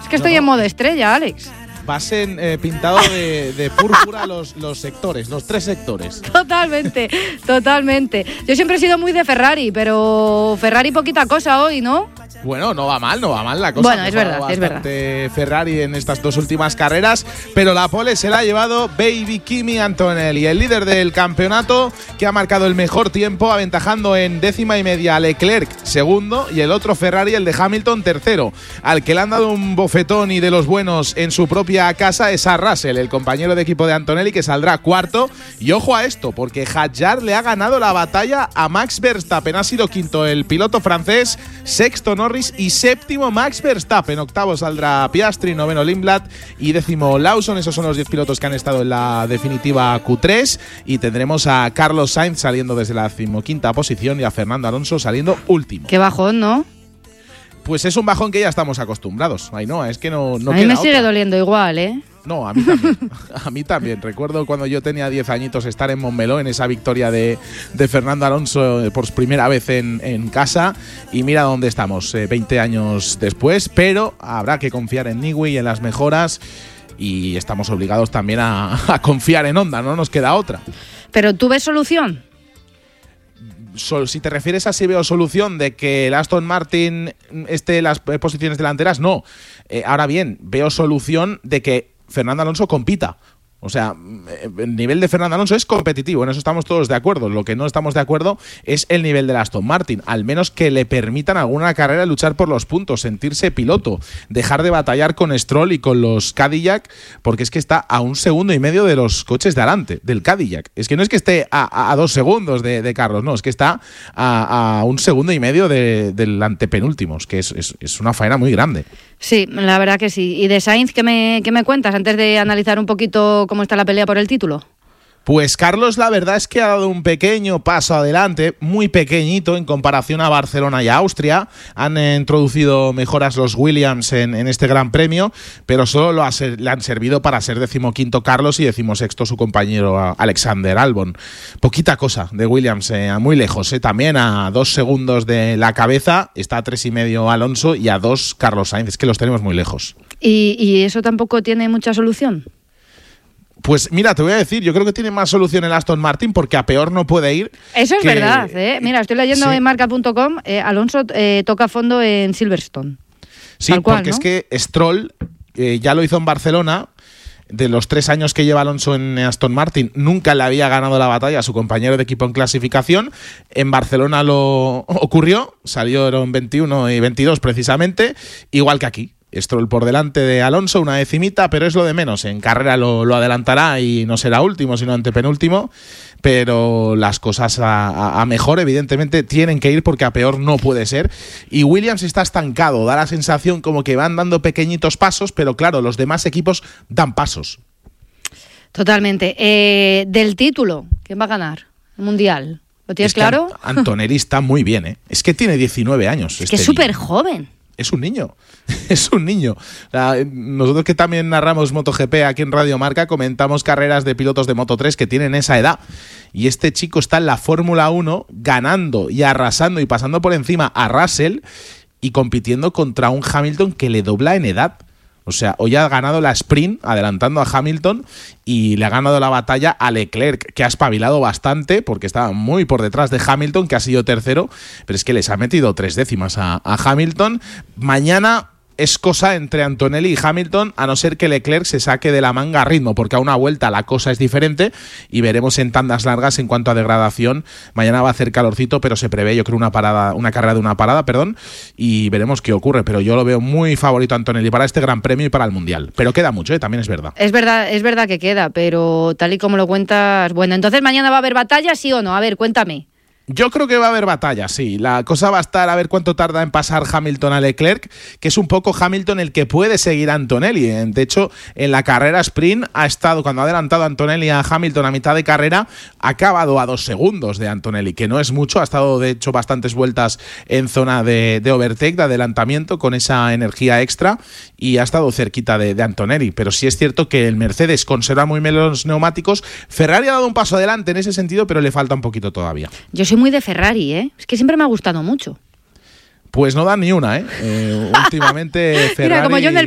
Es que estoy en modo estrella, Alex. Vas pintado de púrpura los sectores, los 3 sectores. Totalmente. Yo siempre he sido muy de Ferrari, pero Ferrari poquita cosa hoy, ¿no? Bueno, no va mal la cosa. Bueno, es verdad. Ferrari en estas 2 últimas carreras, pero la pole se la ha llevado Baby Kimi Antonelli, el líder del campeonato, que ha marcado el mejor tiempo, aventajando en 10.5 a Leclerc, segundo, y el otro Ferrari, el de Hamilton, tercero. Al que le han dado un bofetón y de los buenos en su propia casa es a Russell, el compañero de equipo de Antonelli, que saldrá cuarto. Y ojo a esto, porque Hadjar le ha ganado la batalla a Max Verstappen. Ha sido quinto el piloto francés, sexto Norris y séptimo Max Verstappen. Octavo saldrá Piastri, noveno Lindblad y décimo Lawson. Esos son los 10 pilotos que han estado en la definitiva Q3. Y tendremos a Carlos Sainz saliendo desde la 15ª posición y a Fernando Alonso saliendo último. Qué bajón, ¿no? Pues es un bajón que ya estamos acostumbrados. Ay, no, es que no a mí me sigue doliendo igual, ¿eh? No, a mí también. A mí también. Recuerdo cuando yo tenía 10 añitos estar en Montmeló en esa victoria de Fernando Alonso por primera vez en casa. Y mira dónde estamos, 20 años después. Pero habrá que confiar en Newey y en las mejoras. Y estamos obligados también a confiar en Honda, no nos queda otra. ¿Pero tú ves solución? Si te refieres a si veo solución de que el Aston Martin esté en las posiciones delanteras, no. Ahora bien, veo solución de que Fernando Alonso compita. O sea, el nivel de Fernando Alonso es competitivo, en eso estamos todos de acuerdo. Lo que no estamos de acuerdo es el nivel del Aston Martin. Al menos que le permitan alguna carrera luchar por los puntos, sentirse piloto, dejar de batallar con Stroll y con los Cadillac, porque es que está a 1,5 segundos de los coches de adelante, del Cadillac. Es que no es que esté a 2 segundos de Carlos, no, es que está a 1,5 segundos del antepenúltimo, es que es una faena muy grande. Sí, la verdad que sí. ¿Y de Sainz qué me cuentas antes de analizar un poquito cómo está la pelea por el título? Pues Carlos, la verdad es que ha dado un pequeño paso adelante, muy pequeñito en comparación a Barcelona y a Austria. Han introducido mejoras los Williams en este Gran Premio, pero solo le han servido para ser 15º Carlos y 16º su compañero Alexander Albon. Poquita cosa de Williams, muy lejos, también a 2 segundos de la cabeza está a 3,5 Alonso y a 2 Carlos Sainz, es que los tenemos muy lejos. ¿Y eso tampoco tiene mucha solución? Pues mira, te voy a decir, yo creo que tiene más solución el Aston Martin porque a peor no puede ir. Eso es verdad, ¿eh? Mira, estoy leyendo en marca.com, Alonso toca fondo en Silverstone. Sí, tal cual, porque ¿no? es que Stroll ya lo hizo en Barcelona. De los 3 años que lleva Alonso en Aston Martin, nunca le había ganado la batalla a su compañero de equipo en clasificación. En Barcelona lo ocurrió, salieron 21 y 22 precisamente, igual que aquí. Stroll por delante de Alonso, 1 decimita, pero es lo de menos. En carrera lo adelantará y no será último, sino antepenúltimo. Pero las cosas a mejor, evidentemente, tienen que ir porque a peor no puede ser. Y Williams está estancado, da la sensación como que van dando pequeñitos pasos, pero claro, los demás equipos dan pasos. Totalmente. Del título, ¿quién va a ganar? ¿El Mundial? ¿Lo tienes claro? Antonelli está muy bien, ¿eh? Es que tiene 19 años. Es que es súper joven. Es un niño, es un niño. Nosotros que también narramos MotoGP aquí en Radio Marca, comentamos carreras de pilotos de Moto3 que tienen esa edad. Y este chico está en la Fórmula 1 ganando y arrasando y pasando por encima a Russell y compitiendo contra un Hamilton que le dobla en edad. O sea, hoy ha ganado la sprint adelantando a Hamilton y le ha ganado la batalla a Leclerc, que ha espabilado bastante porque estaba muy por detrás de Hamilton, que ha sido tercero, pero es que les ha metido 3 décimas a Hamilton. Mañana es cosa entre Antonelli y Hamilton, a no ser que Leclerc se saque de la manga a ritmo, porque a una vuelta la cosa es diferente y veremos en tandas largas en cuanto a degradación. Mañana va a hacer calorcito, pero se prevé, yo creo, una carrera de una parada, y veremos qué ocurre. Pero yo lo veo muy favorito a Antonelli para este Gran Premio y para el Mundial. Pero queda mucho, también es verdad. Es verdad que queda, pero tal y como lo cuentas, bueno, entonces mañana va a haber batalla, ¿sí o no? A ver, cuéntame. Yo creo que va a haber batalla, sí. La cosa va a estar a ver cuánto tarda en pasar Hamilton a Leclerc, que es un poco Hamilton el que puede seguir a Antonelli. De hecho, en la carrera sprint ha estado, cuando ha adelantado Antonelli a Hamilton a mitad de carrera, ha acabado a 2 segundos de Antonelli, que no es mucho. Ha estado, de hecho, bastantes vueltas en zona de overtake, de adelantamiento, con esa energía extra, y ha estado cerquita de Antonelli. Pero sí es cierto que el Mercedes conserva muy bien los neumáticos. Ferrari ha dado un paso adelante en ese sentido, pero le falta un poquito todavía. Yo soy muy de Ferrari, es que siempre me ha gustado mucho. Pues no dan ni una, últimamente Ferrari... Mira, como yo en el